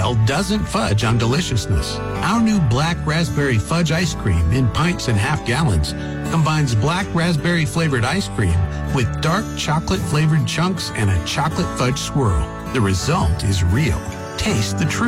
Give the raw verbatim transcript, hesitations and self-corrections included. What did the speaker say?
Well doesn't fudge on deliciousness. Our new black raspberry fudge ice cream in pints and half gallons combines black raspberry flavored ice cream with dark chocolate flavored chunks and a chocolate fudge swirl. The result is real. Taste the truth.